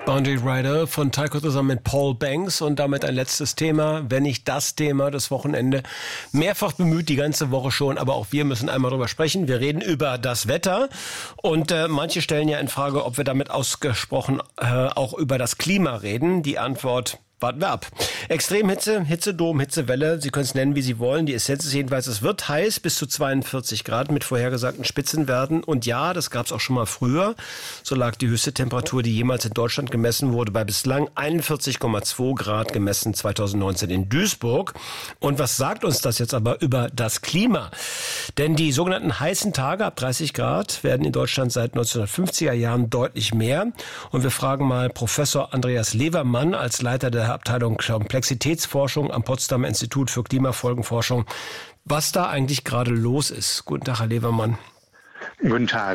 Boundary Rider von Tycho zusammen mit Paul Banks und damit ein letztes Thema, wenn nicht das Thema des Wochenende. Mehrfach bemüht, die ganze Woche schon, aber auch wir müssen einmal drüber sprechen. Wir reden über das Wetter und manche stellen ja in Frage, ob wir damit ausgesprochen auch über das Klima reden. Die Antwort: warten wir ab. Extremhitze, Hitzedom, Hitzewelle, Sie können es nennen, wie Sie wollen. Die Essenz ist jedenfalls, es wird heiß, bis zu 42 Grad mit vorhergesagten Spitzenwerten. Und ja, das gab es auch schon mal früher. So lag die höchste Temperatur, die jemals in Deutschland gemessen wurde, bei bislang 41,2 Grad, gemessen 2019 in Duisburg. Und was sagt uns das jetzt aber über das Klima? Denn die sogenannten heißen Tage ab 30 Grad werden in Deutschland seit 1950er Jahren deutlich mehr. Und wir fragen mal Professor Andreas Levermann als Leiter der Abteilung Komplexitätsforschung am Potsdamer Institut für Klimafolgenforschung, was da eigentlich gerade los ist. Guten Tag, Herr Levermann. Guten Tag.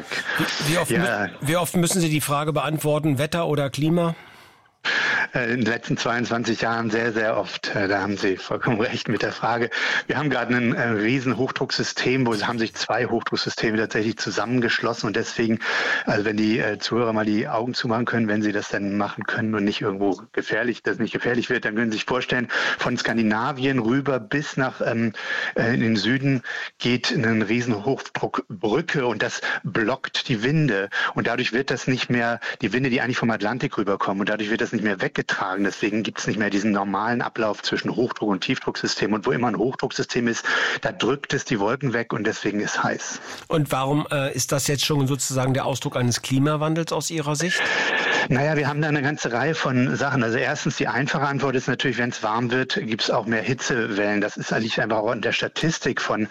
Wie oft müssen Sie die Frage beantworten, Wetter oder Klima? In den letzten 22 Jahren sehr, sehr oft. Da haben Sie vollkommen recht mit der Frage. Wir haben gerade ein riesen Hochdrucksystem, haben sich zwei Hochdrucksysteme tatsächlich zusammengeschlossen und deswegen, also wenn die Zuhörer mal die Augen zumachen können, wenn sie das dann machen können und nicht irgendwo das nicht gefährlich wird, dann können Sie sich vorstellen, von Skandinavien rüber bis nach in den Süden geht eine riesen Hochdruckbrücke und das blockt die Winde und dadurch wird das nicht mehr, die Winde, die eigentlich vom Atlantik rüberkommen, und dadurch wird das nicht mehr weggetragen. Deswegen gibt es nicht mehr diesen normalen Ablauf zwischen Hochdruck- und Tiefdrucksystem. Und wo immer ein Hochdrucksystem ist, da drückt es die Wolken weg und deswegen ist heiß. Und warum ist das jetzt schon sozusagen der Ausdruck eines Klimawandels aus Ihrer Sicht? Naja, wir haben da eine ganze Reihe von Sachen. Also erstens, die einfache Antwort ist natürlich, wenn es warm wird, gibt es auch mehr Hitzewellen. Das ist eigentlich einfach auch in der Statistik von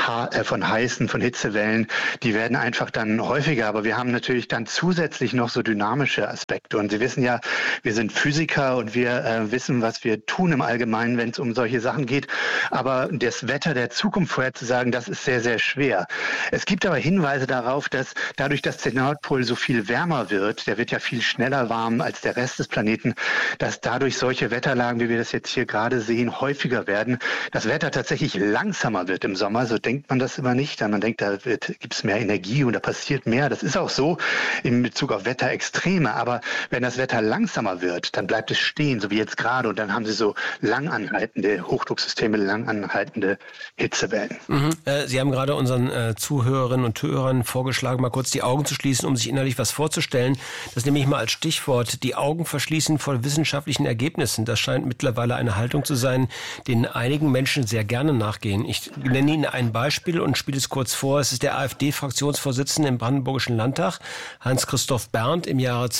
Hitzewellen. Die werden einfach dann häufiger. Aber wir haben natürlich dann zusätzlich noch so dynamische Aspekte. Und Sie wissen ja, wir sind Physiker und wir wissen, was wir tun im Allgemeinen, wenn es um solche Sachen geht. Aber das Wetter der Zukunft vorherzusagen, das ist sehr, sehr schwer. Es gibt aber Hinweise darauf, dass dadurch, dass der Nordpol so viel wärmer wird, der wird ja viel schneller warm als der Rest des Planeten, dass dadurch solche Wetterlagen, wie wir das jetzt hier gerade sehen, häufiger werden. Das Wetter tatsächlich langsamer wird im Sommer, so denkt man das immer nicht. Man denkt, da gibt es mehr Energie und da passiert mehr. Das ist auch so in Bezug auf Wetterextreme. Aber wenn das Wetter langsamer wird, dann bleibt es stehen, so wie jetzt gerade. Und dann haben Sie so langanhaltende Hochdrucksysteme, langanhaltende Hitzewellen. Sie haben gerade unseren Zuhörerinnen und Zuhörern vorgeschlagen, mal kurz die Augen zu schließen, um sich innerlich was vorzustellen. Das nehme ich mal als Stichwort: die Augen verschließen vor wissenschaftlichen Ergebnissen. Das scheint mittlerweile eine Haltung zu sein, denen einigen Menschen sehr gerne nachgehen. Ich nenne Ihnen ein Beispiel und spiele es kurz vor. Es ist der AfD-Fraktionsvorsitzende im Brandenburgischen Landtag, Hans-Christoph Berndt, im Jahre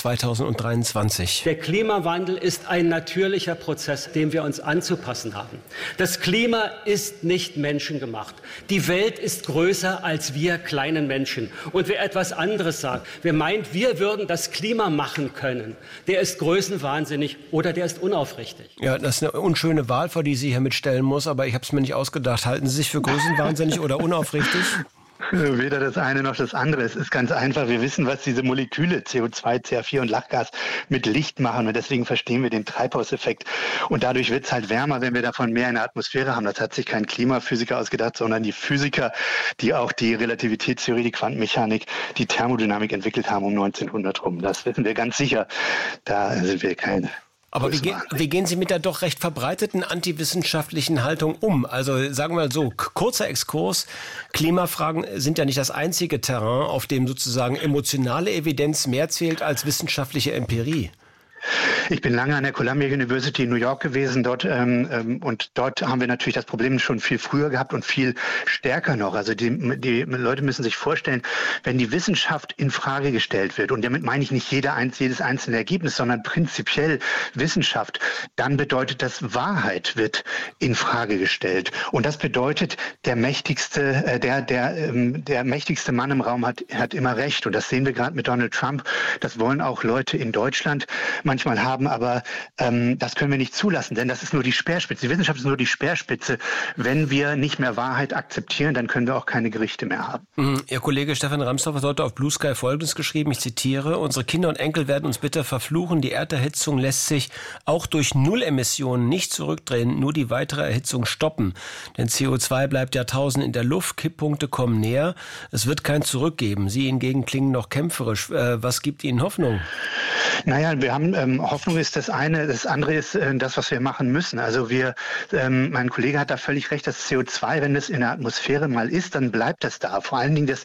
2023. Der Klimawandel ist ein natürlicher Prozess, dem wir uns anzupassen haben. Das Klima ist nicht menschengemacht. Die Welt ist größer als wir kleinen Menschen. Und wer etwas anderes sagt, wer meint, wir würden das Klima machen können, der ist größenwahnsinnig oder der ist unaufrichtig. Ja, das ist eine unschöne Wahl, vor die Sie hier mitstellen muss, aber ich habe es mir nicht ausgedacht. Halten Sie sich für größenwahnsinnig oder unaufrichtig? Weder das eine noch das andere. Es ist ganz einfach. Wir wissen, was diese Moleküle CO2, CH4 und Lachgas mit Licht machen. Und deswegen verstehen wir den Treibhauseffekt. Und dadurch wird es halt wärmer, wenn wir davon mehr in der Atmosphäre haben. Das hat sich kein Klimaphysiker ausgedacht, sondern die Physiker, die auch die Relativitätstheorie, die Quantenmechanik, die Thermodynamik entwickelt haben um 1900 rum. Das wissen wir ganz sicher. Da sind wir keine... Aber wie gehen Sie mit der doch recht verbreiteten antiwissenschaftlichen Haltung um? Also sagen wir mal so, kurzer Exkurs, Klimafragen sind ja nicht das einzige Terrain, auf dem sozusagen emotionale Evidenz mehr zählt als wissenschaftliche Empirie. Ich bin lange an der Columbia University in New York gewesen und dort haben wir natürlich das Problem schon viel früher gehabt und viel stärker noch. Also die Leute müssen sich vorstellen, wenn die Wissenschaft in Frage gestellt wird, und damit meine ich nicht jedes einzelne Ergebnis, sondern prinzipiell Wissenschaft, dann bedeutet das, Wahrheit wird in Frage gestellt. Und das bedeutet, der mächtigste Mann im Raum hat immer Recht. Und das sehen wir gerade mit Donald Trump. Das wollen auch Leute in Deutschland manchmal haben, aber das können wir nicht zulassen, denn das ist nur die Speerspitze. Die Wissenschaft ist nur die Speerspitze. Wenn wir nicht mehr Wahrheit akzeptieren, dann können wir auch keine Gerichte mehr haben. Ihr Kollege Stefan Ramsdorff hat heute auf Blue Sky Folgendes geschrieben, ich zitiere: Unsere Kinder und Enkel werden uns bitter verfluchen. Die Erderhitzung lässt sich auch durch Nullemissionen nicht zurückdrehen, nur die weitere Erhitzung stoppen. Denn CO2 bleibt Jahrtausende in der Luft, Kipppunkte kommen näher. Es wird kein Zurück geben. Sie hingegen klingen noch kämpferisch. Was gibt Ihnen Hoffnung? Naja, wir haben Hoffnung ist das eine, das andere ist das, was wir machen müssen. Also mein Kollege hat da völlig recht, das CO2, wenn es in der Atmosphäre mal ist, dann bleibt das da. Vor allen Dingen das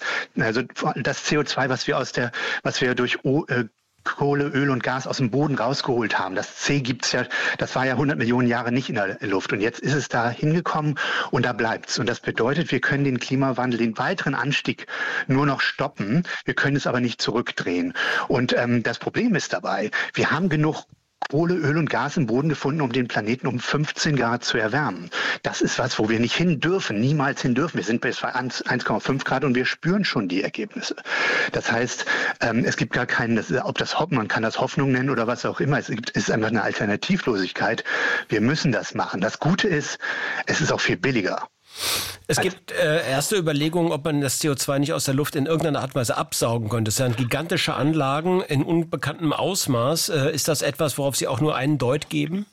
CO2, was wir durch Kohle, Öl und Gas aus dem Boden rausgeholt haben. Das C gibt's ja, das war ja 100 Millionen Jahre nicht in der Luft. Und jetzt ist es da hingekommen und da bleibt's. Und das bedeutet, wir können den Klimawandel, den weiteren Anstieg nur noch stoppen. Wir können es aber nicht zurückdrehen. Und das Problem ist dabei, wir haben genug Kohle, Öl und Gas im Boden gefunden, um den Planeten um 15 Grad zu erwärmen. Das ist was, wo wir nicht hin dürfen, niemals hin dürfen. Wir sind bei 1,5 Grad und wir spüren schon die Ergebnisse. Das heißt, es gibt gar keinen, man kann das Hoffnung nennen oder was auch immer. Es ist einfach eine Alternativlosigkeit. Wir müssen das machen. Das Gute ist, es ist auch viel billiger. Es gibt erste Überlegungen, ob man das CO2 nicht aus der Luft in irgendeiner Art und Weise absaugen könnte. Das sind gigantische Anlagen in unbekanntem Ausmaß. Ist das etwas, worauf Sie auch nur einen Deut geben?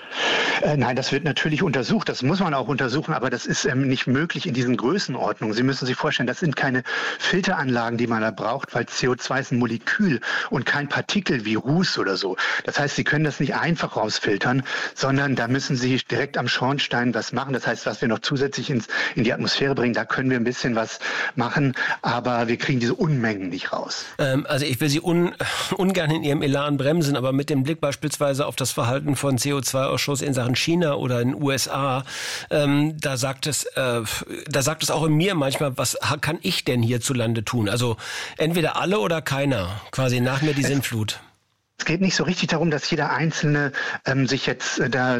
Nein, das wird natürlich untersucht. Das muss man auch untersuchen, aber das ist nicht möglich in diesen Größenordnungen. Sie müssen sich vorstellen, das sind keine Filteranlagen, die man da braucht, weil CO2 ist ein Molekül und kein Partikel wie Ruß oder so. Das heißt, Sie können das nicht einfach rausfiltern, sondern da müssen Sie direkt am Schornstein was machen. Das heißt, was wir noch zusätzlich in die Atmosphäre bringen, da können wir ein bisschen was machen, aber wir kriegen diese Unmengen nicht raus. Also ich will Sie ungern in Ihrem Elan bremsen, aber mit dem Blick beispielsweise auf das Verhalten von CO2-Ausschuss in Sachen China oder in den USA, da sagt es auch in mir manchmal, was kann ich denn hierzulande tun? Also entweder alle oder keiner, quasi nach mir die Sintflut. Es geht nicht so richtig darum, dass jeder Einzelne sich jetzt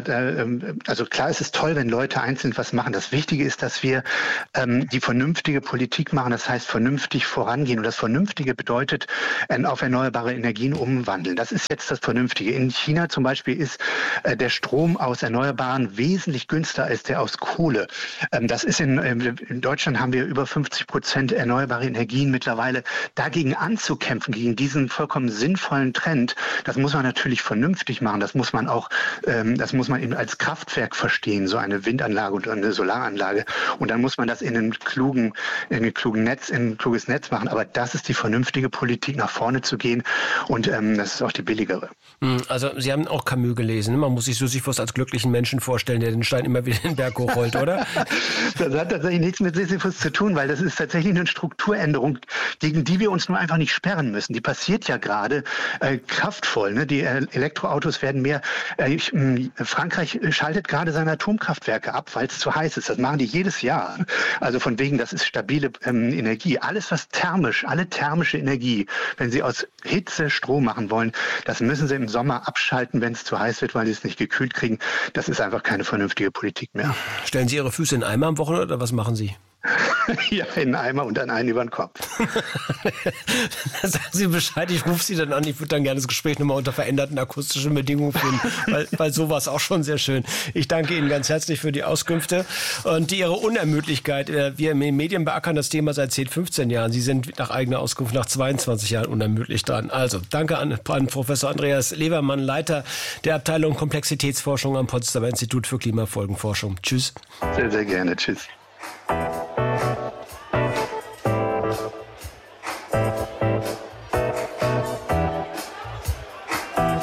also klar, es ist toll, wenn Leute einzeln was machen. Das Wichtige ist, dass wir die vernünftige Politik machen, das heißt vernünftig vorangehen. Und das Vernünftige bedeutet auf erneuerbare Energien umwandeln. Das ist jetzt das Vernünftige. In China zum Beispiel ist der Strom aus Erneuerbaren wesentlich günstiger als der aus Kohle. Das ist in Deutschland haben wir über 50% erneuerbare Energien mittlerweile. Dagegen anzukämpfen, gegen diesen vollkommen sinnvollen Trend, das muss man natürlich vernünftig machen. Das muss man auch, eben als Kraftwerk verstehen, so eine Windanlage und eine Solaranlage. Und dann muss man das in ein kluges Netz machen. Aber das ist die vernünftige Politik, nach vorne zu gehen. Und das ist auch die billigere. Also Sie haben auch Camus gelesen. Man muss sich Sisyphus als glücklichen Menschen vorstellen, der den Stein immer wieder den Berg hochrollt, oder? Das hat tatsächlich nichts mit Sisyphus zu tun, weil das ist tatsächlich eine Strukturänderung, gegen die wir uns nur einfach nicht sperren müssen. Die passiert ja gerade kraftvoll. Ne? Die Elektroautos werden mehr. Frankreich schaltet gerade seine Atomkraftwerke ab, weil es zu heiß ist. Das machen die jedes Jahr. Also von wegen, das ist stabile Energie. Alles, was alle thermische Energie, wenn sie aus Hitze Strom machen wollen, das müssen sie im Sommer abschalten, wenn es zu heiß wird, weil sie es nicht gekühlt kriegen. Das ist einfach keine vernünftige Politik mehr. Stellen Sie Ihre Füße in den Eimer am Wochenende oder was machen Sie? Ja, in einen Eimer und dann einen über den Kopf. Sagen Sie Bescheid, ich rufe Sie dann an. Ich würde dann gerne das Gespräch nochmal unter veränderten akustischen Bedingungen führen, weil sowas auch schon sehr schön. Ich danke Ihnen ganz herzlich für die Auskünfte und Ihre Unermüdlichkeit. Wir in den Medien beackern das Thema seit 10, 15 Jahren. Sie sind nach eigener Auskunft nach 22 Jahren unermüdlich dran. Also, danke an Professor Andreas Levermann, Leiter der Abteilung Komplexitätsforschung am Potsdamer Institut für Klimafolgenforschung. Tschüss. Sehr, sehr gerne. Tschüss.